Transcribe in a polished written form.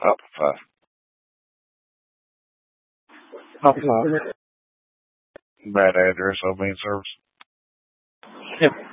Up 5. Bad address, so being service. Yep.